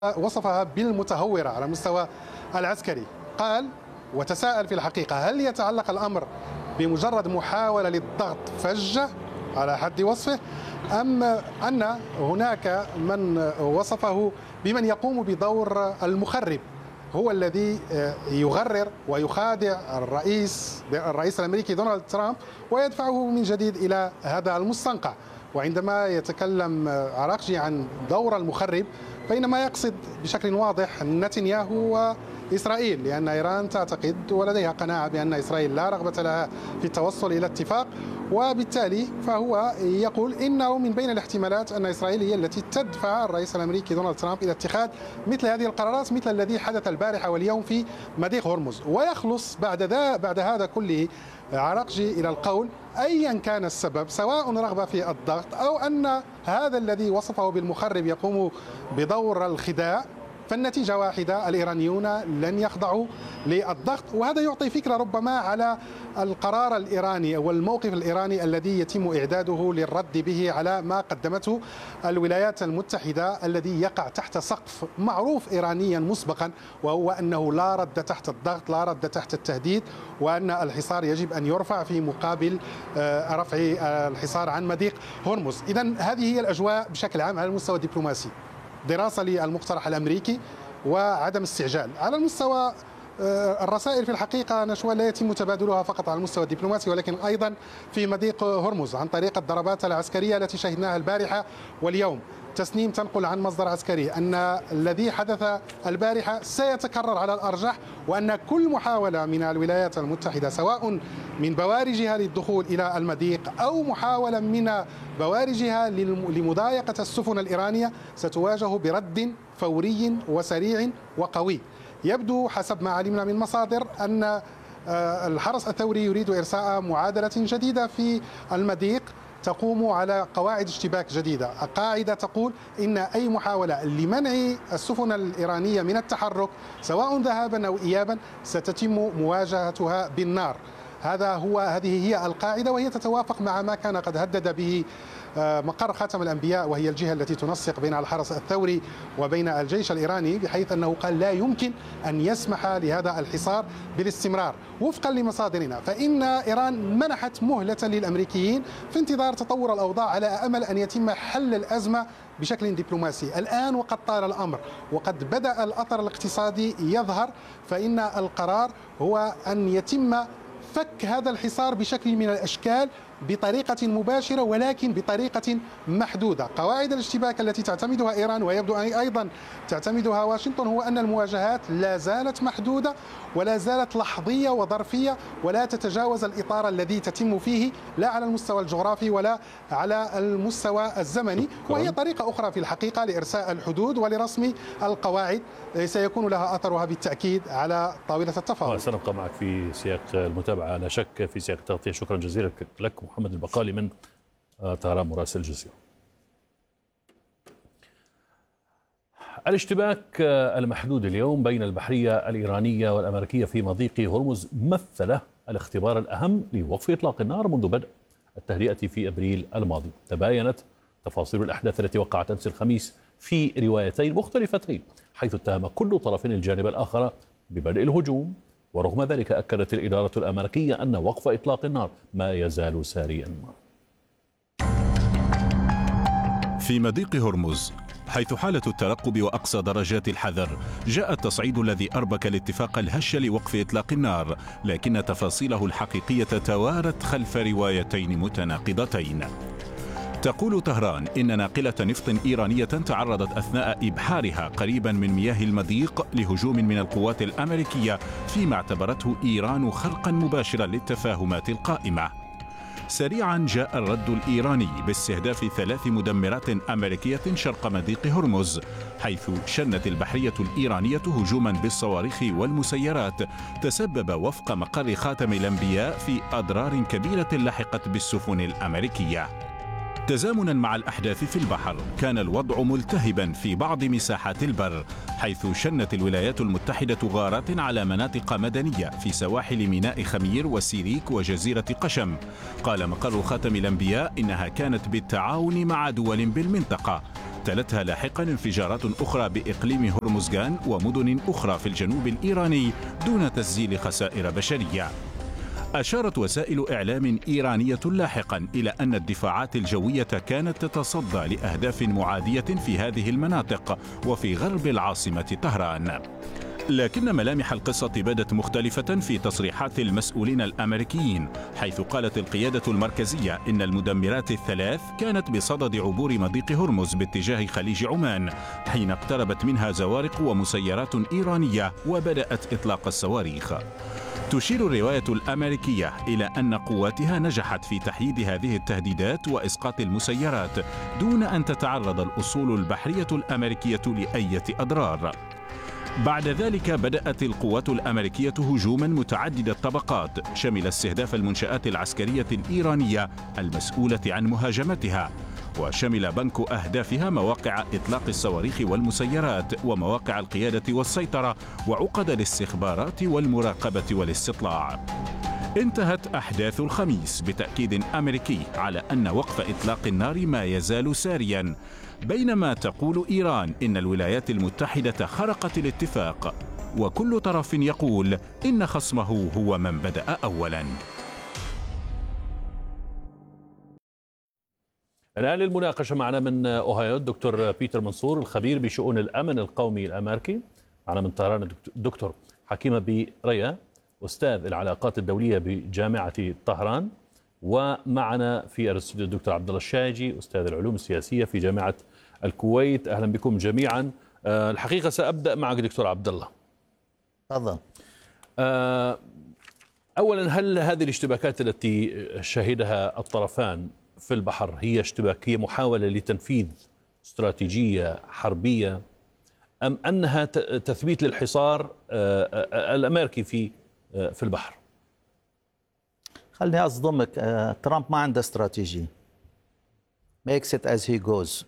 وصفها بالمتهورة على المستوى العسكري. قال وتساءل في الحقيقة هل يتعلق الأمر بمجرد محاولة للضغط فجة على حد وصفه، أم أن هناك من وصفه بمن يقوم بدور المخرب، هو الذي يغرر ويخادع الرئيس الأمريكي دونالد ترامب ويدفعه من جديد إلى هذا المستنقع. وعندما يتكلم عراقجي عن دور المخرب فإنما يقصد بشكل واضح نتنياهو وإسرائيل، لأن إيران تعتقد ولديها قناعة بأن إسرائيل لا رغبة لها في التوصل إلى اتفاق، وبالتالي فهو يقول إنه من بين الاحتمالات أن إسرائيل هي التي تدفع الرئيس الأمريكي دونالد ترامب إلى اتخاذ مثل هذه القرارات، مثل الذي حدث البارحة واليوم في مضيق هرمز. ويخلص بعد هذا كله عراقجي إلى القول أيا كان السبب، سواء رغبة في الضغط أو أن هذا الذي وصفه بالمخرب يقوم بدور الخداع، فالنتيجة واحدة، الإيرانيون لن يخضعوا للضغط. وهذا يعطي فكرة ربما على القرار الإيراني والموقف الإيراني الذي يتم إعداده للرد به على ما قدمته الولايات المتحدة، الذي يقع تحت سقف معروف إيرانيا مسبقا، وهو أنه لا رد تحت الضغط، لا رد تحت التهديد، وأن الحصار يجب أن يرفع في مقابل رفع الحصار عن مضيق هرمز. إذن هذه هي الأجواء بشكل عام على المستوى الدبلوماسي، دراسة للمقترح الأمريكي وعدم استعجال. على المستوى الرسائل في الحقيقة نشوى لا يتم تبادلها فقط على المستوى الدبلوماسي، ولكن أيضا في مضيق هرمز عن طريق الضربات العسكرية التي شهدناها البارحة واليوم. تسنيم تنقل عن مصدر عسكري أن الذي حدث البارحة سيتكرر على الأرجح، وأن كل محاولة من الولايات المتحدة سواء من بوارجها للدخول إلى المضيق أو محاولة من بوارجها لمضايقة السفن الإيرانية ستواجه برد فوري وسريع وقوي. يبدو حسب ما علمنا من مصادر أن الحرس الثوري يريد إرساء معادلة جديدة في المضيق تقوم على قواعد اشتباك جديدة. القاعدة تقول إن أي محاولة لمنع السفن الإيرانية من التحرك سواء ذهابا أو إيابا ستتم مواجهتها بالنار. هذه هي القاعدة، وهي تتوافق مع ما كان قد هدد به مقر خاتم الأنبياء، وهي الجهة التي تنسق بين الحرس الثوري وبين الجيش الإيراني، بحيث أنه قال لا يمكن أن يسمح لهذا الحصار بالاستمرار. وفقا لمصادرنا فإن إيران منحت مهلة للأمريكيين في انتظار تطور الأوضاع على أمل أن يتم حل الأزمة بشكل دبلوماسي. الآن وقد طال الأمر وقد بدأ الأثر الاقتصادي يظهر، فإن القرار هو أن يتم فك هذا الحصار بشكل من الأشكال بطريقة مباشرة، ولكن بطريقة محدودة. قواعد الاشتباك التي تعتمدها إيران ويبدو أن أيضا تعتمدها واشنطن هو أن المواجهات لا زالت محدودة ولا زالت لحظية وظرفية، ولا تتجاوز الإطار الذي تتم فيه لا على المستوى الجغرافي ولا على المستوى الزمني. وهي طريقة أخرى في الحقيقة لإرساء الحدود ولرسم القواعد سيكون لها أثرها بالتأكيد على طاولة التفاوض. سنبقى معك في سياق المتابعة لا شك، في سياق التغطية. شكرا جزيلا لك محمد البقالي من طهران مراسل الجزيرة. الاشتباك المحدود اليوم بين البحرية الإيرانية والأمريكية في مضيق هرمز مثل الاختبار الأهم لوقف إطلاق النار منذ بدء التهدئة في أبريل الماضي. تباينت تفاصيل الأحداث التي وقعت أمس الخميس في روايتين مختلفتين، حيث اتهم كل طرف الجانب الآخر ببدء الهجوم، ورغم ذلك أكدت الإدارة الأمريكية أن وقف إطلاق النار ما يزال ساريا. في مضيق هرمز حيث حالة الترقب وأقصى درجات الحذر، جاء التصعيد الذي أربك الاتفاق الهش لوقف إطلاق النار، لكن تفاصيله الحقيقية توارت خلف روايتين متناقضتين. تقول طهران إن ناقلة نفط إيرانية تعرضت أثناء إبحارها قريبا من مياه المضيق لهجوم من القوات الأمريكية، فيما اعتبرته إيران خرقا مباشرا للتفاهمات القائمة. سريعا جاء الرد الإيراني باستهداف 3 مدمرات أمريكية شرق مضيق هرمز، حيث شنت البحرية الإيرانية هجوما بالصواريخ والمسيرات تسبب وفق مقر خاتم الأنبياء في أضرار كبيرة لحقت بالسفن الأمريكية. تزامنا مع الأحداث في البحر، كان الوضع ملتهبا في بعض مساحات البر، حيث شنت الولايات المتحدة غارات على مناطق مدنية في سواحل ميناء خمير وسيريك وجزيرة قشم. قال مقر خاتم الأنبياء إنها كانت بالتعاون مع دول بالمنطقة، تلتها لاحقا انفجارات أخرى بإقليم هرمزغان ومدن أخرى في الجنوب الإيراني دون تسجيل خسائر بشرية. أشارت وسائل إعلام إيرانية لاحقا إلى أن الدفاعات الجوية كانت تتصدى لأهداف معادية في هذه المناطق وفي غرب العاصمة طهران. لكن ملامح القصة بدت مختلفة في تصريحات المسؤولين الأمريكيين، حيث قالت القيادة المركزية إن المدمرات الثلاث كانت بصدد عبور مضيق هرمز باتجاه خليج عمان، حين اقتربت منها زوارق ومسيرات إيرانية وبدأت إطلاق الصواريخ. تشير الرواية الأمريكية إلى أن قواتها نجحت في تحييد هذه التهديدات وإسقاط المسيرات دون أن تتعرض الأصول البحرية الأمريكية لأي أضرار. بعد ذلك بدأت القوات الأمريكية هجوما متعدد الطبقات شمل استهداف المنشآت العسكرية الإيرانية المسؤولة عن مهاجمتها، وشمل بنك أهدافها مواقع إطلاق الصواريخ والمسيرات ومواقع القيادة والسيطرة وعقد الاستخبارات والمراقبة والاستطلاع. انتهت أحداث الخميس بتأكيد أمريكي على أن وقف إطلاق النار ما يزال ساريا، بينما تقول إيران إن الولايات المتحدة خرقت الاتفاق، وكل طرف يقول إن خصمه هو من بدأ أولا. الآن للمناقشة معنا من أوهايو الدكتور بيتر منصور الخبير بشؤون الأمن القومي الأمريكي، معنا من طهران الدكتور حكيمة بريا أستاذ العلاقات الدولية بجامعة طهران، ومعنا في الاستوديو الدكتور عبد الله الشايجي أستاذ العلوم السياسية في جامعة الكويت. أهلا بكم جميعا. الحقيقة سأبدأ معك دكتور عبد الله. تفضل. أولا، هل هذه الاشتباكات التي شهدها الطرفان في البحر هي اشتباكية محاولة لتنفيذ استراتيجية حربية، أم أنها تثبيت للحصار الأمريكي في البحر؟ خلني أصدمك، ترامب ما عنده استراتيجية. makes it as he goes.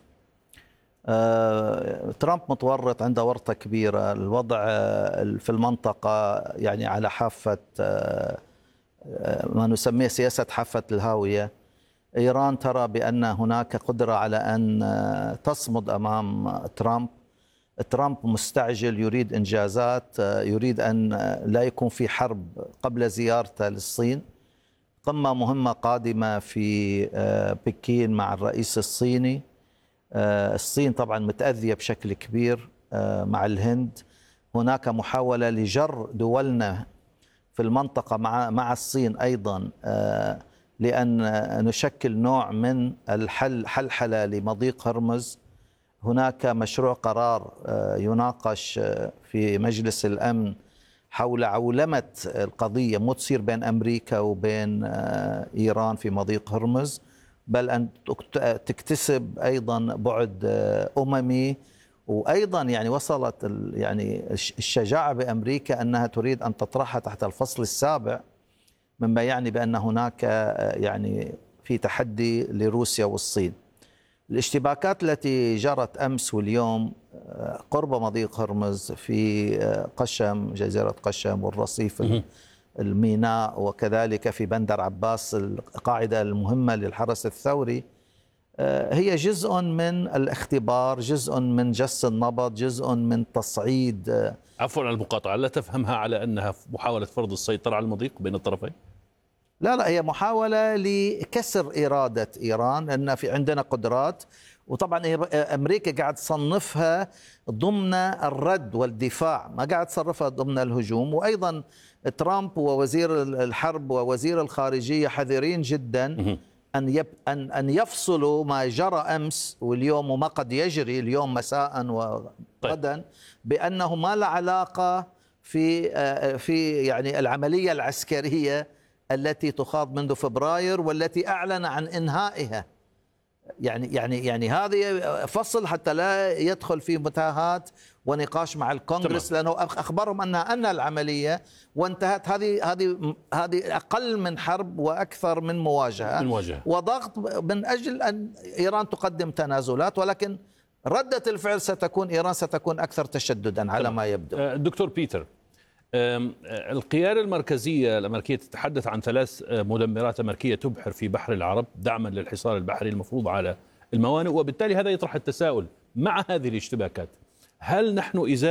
ترامب متورط، عنده ورطة كبيرة. الوضع في المنطقة يعني على حافة ما نسميه سياسة حافة الهاوية. إيران ترى بأن هناك قدرة على أن تصمد أمام ترامب. ترامب مستعجل، يريد إنجازات، يريد أن لا يكون في حرب قبل زيارته للصين. قمة مهمة قادمة في بكين مع الرئيس الصيني. الصين طبعا متأذية بشكل كبير مع الهند. هناك محاولة لجر دولنا في المنطقة مع الصين أيضا لأن نشكل نوع من الحلحلة لمضيق هرمز. هناك مشروع قرار يناقش في مجلس الأمن حول عولمة القضية، مو تصير بين أمريكا وبين إيران في مضيق هرمز، بل أن تكتسب أيضا بعد أممي. وأيضا يعني وصلت يعني الشجاعة بأمريكا أنها تريد أن تطرحها تحت الفصل السابع، مما يعني بأن هناك يعني في تحدي لروسيا والصين. الاشتباكات التي جرت أمس واليوم قرب مضيق هرمز في قشم، جزيرة قشم والرصيف الميناء، وكذلك في بندر عباس القاعدة المهمة للحرس الثوري، هي جزء من الاختبار، جزء من جس النبض، جزء من تصعيد. عفوا على المقاطعة، لا تفهمها على أنها محاولة فرض السيطرة على المضيق بين الطرفين؟ لا، هي محاولة لكسر إرادة إيران، أن في عندنا قدرات. وطبعا أمريكا قاعد تصنفها ضمن الرد والدفاع، ما قاعد تصرفها ضمن الهجوم. وأيضا ترامب ووزير الحرب ووزير الخارجية حذرين جدا أن يفصلوا ما جرى أمس واليوم وما قد يجري اليوم مساء وغدا، بأنه ما له علاقة في يعني العملية العسكرية التي تخاض منذ فبراير والتي أعلن عن إنهائها. يعني هذه فصل حتى لا يدخل في متاهات ونقاش مع الكونغرس، لأنه أخبرهم أن العملية وانتهت. هذه أقل من حرب وأكثر من مواجهة وضغط من أجل أن إيران تقدم تنازلات، ولكن ردة الفعل إيران ستكون أكثر تشددا على ما يبدو. دكتور بيتر، القيادة المركزية الأمريكية تتحدث عن 3 مدمرات أمريكية تبحر في بحر العرب دعما للحصار البحري المفروض على الموانئ، وبالتالي هذا يطرح التساؤل مع هذه الاشتباكات: هل نحن إذا